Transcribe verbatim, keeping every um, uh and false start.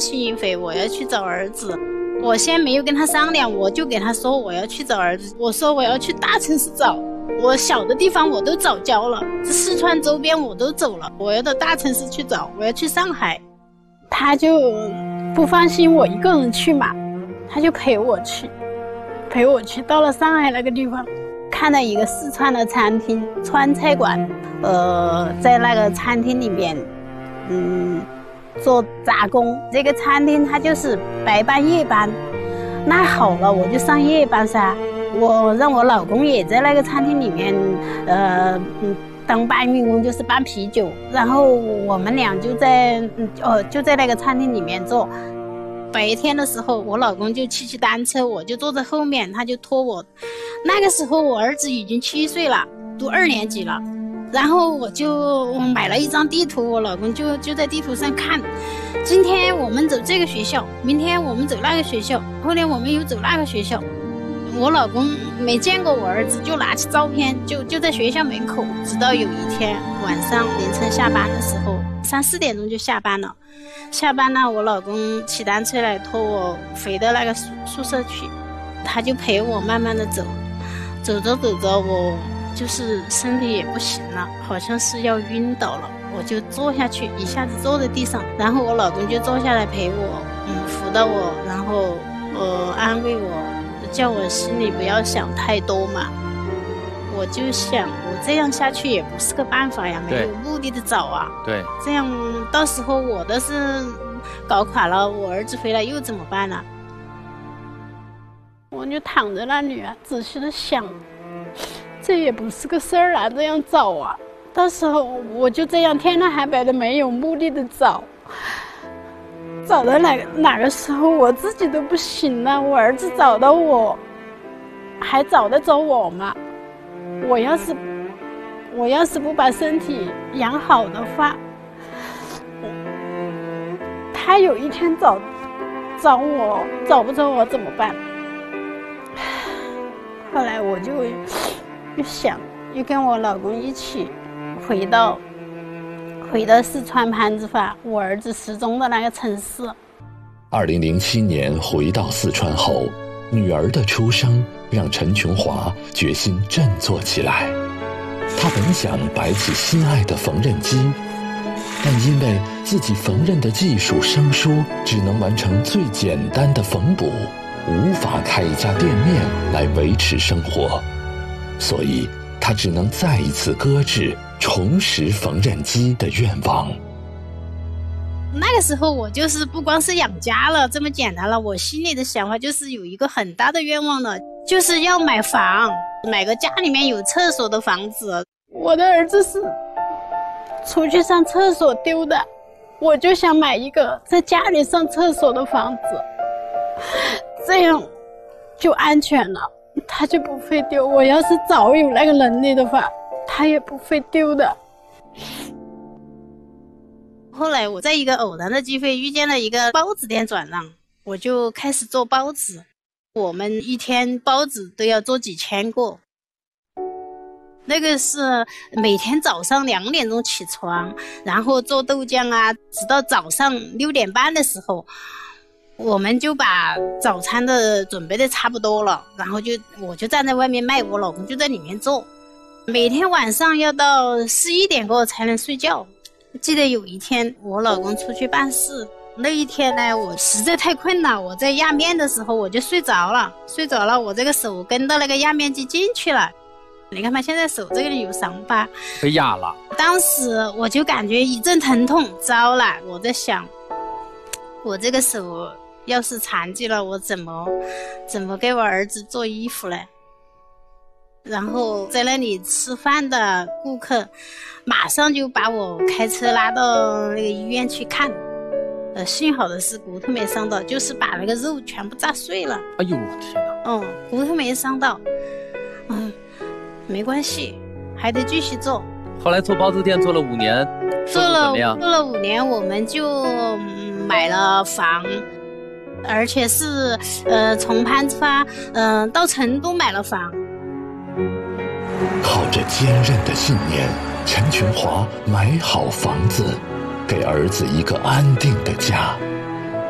心已肺，我要去找儿子。我先没有跟他商量，我就给他说我要去找儿子，我说我要去大城市找，我小的地方我都找焦了，这四川周边我都走了，我要到大城市去找，我要去上海。他就不放心我一个人去嘛，他就陪我去陪我去到了上海那个地方，看到一个四川的餐厅川菜馆，呃，在那个餐厅里面嗯做杂工。这个餐厅它就是白班夜班，那好了我就上夜班噻。我让我老公也在那个餐厅里面呃嗯当搬运工，就是搬啤酒，然后我们俩就在嗯呃就在那个餐厅里面做。白天的时候我老公就骑骑单车，我就坐在后面，他就拖我。那个时候我儿子已经七岁了，读二年级了，然后我就买了一张地图，我老公就就在地图上看，今天我们走这个学校，明天我们走那个学校，后天我们又走那个学校。我老公没见过我儿子，就拿起照片就就在学校门口，直到有一天晚上凌晨下班的时候，三四点钟就下班了。下班了，我老公骑单车来拖我回到那个宿宿舍去，他就陪我慢慢的走，走着走着我就是身体也不行了，好像是要晕倒了，我就坐下去，一下子坐在地上，然后我老公就坐下来陪我，嗯，扶到我，然后呃安慰我，叫我心里不要想太多嘛。我就想我这样下去也不是个办法呀，没有目的的找啊， 对， 这样到时候我的是搞垮了，我儿子回来又怎么办呢？我就躺在那里啊，仔细的想，这也不是个事儿啊，这样找啊，到时候我就这样天南海北的没有目的的找，找到哪哪个时候我自己都不行了，我儿子找到我还找得着我吗？我要是我要是不把身体养好的话，他有一天找找我找不着我怎么办？后来我就又想又跟我老公一起回到回到四川攀枝花我儿子失踪的那个城市。 二零零七年回到四川后，女儿的出生让陈琼华决心振作起来。他本想摆起心爱的缝纫机，但因为自己缝纫的技术生疏，只能完成最简单的缝补，无法开一家店面来维持生活，所以他只能再一次搁置重拾缝纫机的愿望。 那个时候我就是不光是养家了这么简单了，我心里的想法就是有一个很大的愿望了，就是要买房，买个家里面有厕所的房子。我的儿子是出去上厕所丢的，我就想买一个在家里上厕所的房子，这样就安全了，他就不会丢。我要是早有那个能力的话，他也不会丢的。后来我在一个偶然的机会遇见了一个包子店转让，我就开始做包子。我们一天包子都要做几千个，那个是每天早上两点钟起床，然后做豆浆啊，直到早上六点半的时候，我们就把早餐的准备的差不多了，然后就我就站在外面卖，我老公就在里面做。每天晚上要到十一点过才能睡觉。记得有一天我老公出去办事，那一天呢我实在太困了，我在压面的时候我就睡着了睡着了我这个手跟到那个压面机进去了，你看嘛，现在手这里有伤疤， 被压了。 当时我就感觉一阵疼痛，糟了，我在想我这个手要是残疾了，我怎么怎么给我儿子做衣服呢？然后在那里吃饭的顾客马上就把我开车拉到那个医院去看，呃，幸好的是骨头没伤到，就是把那个肉全部炸碎了。 哎呦天哪！ 哦，骨头没伤到，嗯，没关系，还得继续做。 后来做包子店做了五年， 做了做了五年，我们就买了房，而且是呃从攀枝花嗯、呃、到成都买了房。 靠着坚韧的信念，陈琼华买好房子，给儿子一个安定的家。